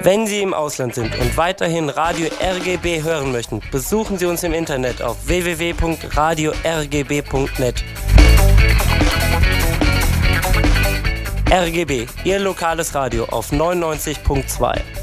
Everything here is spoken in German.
Wenn Sie im Ausland sind und weiterhin Radio RGB hören möchten, besuchen Sie uns im Internet auf www.radiorgb.net. RGB, Ihr lokales Radio auf 99.2.